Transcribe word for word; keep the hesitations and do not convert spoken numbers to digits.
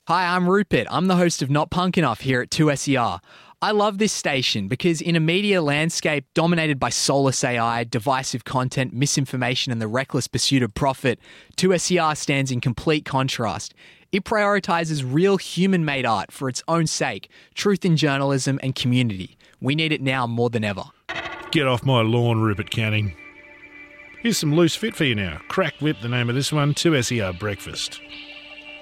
Hi, I'm Rupert. I'm the host of Not Punk Enough here at two S E R. I love this station because in a media landscape dominated by soulless A I, divisive content, misinformation and the reckless pursuit of profit, two S E R stands in complete contrast. It prioritises real human-made art for its own sake, truth in journalism and community. We need it now more than ever. Get off my lawn, Rupert Canning. Here's some loose fit for you now. Cracked Whip, the name of this one, two S E R Breakfast.